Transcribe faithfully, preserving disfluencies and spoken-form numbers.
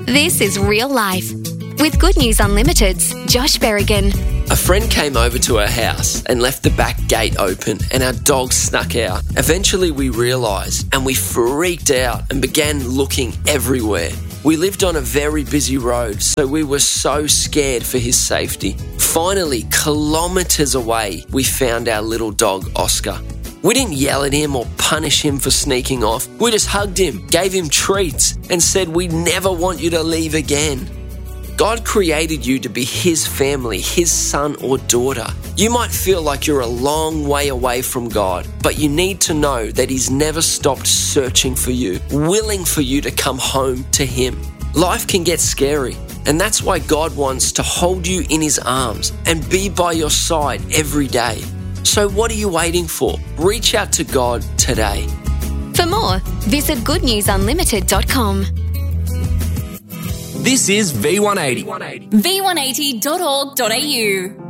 This is Real Life with Good News Unlimited's Josh Berrigan. A friend came over to our house and left the back gate open and our dog snuck out. Eventually we realised and we freaked out and began looking everywhere. We lived on a very busy road, so we were so scared for his safety. Finally, kilometres away, we found our little dog, Oscar. We didn't yell at him or punish him for sneaking off. We just hugged him, gave him treats, and said we never want you to leave again. God created you to be His family, His son or daughter. You might feel like you're a long way away from God, but you need to know that He's never stopped searching for you, willing for you to come home to Him. Life can get scary, and that's why God wants to hold you in His arms and be by your side every day. So what are you waiting for? Reach out to God today. For more, visit good news unlimited dot com. This is V one eighty. v one eighty dot org dot a u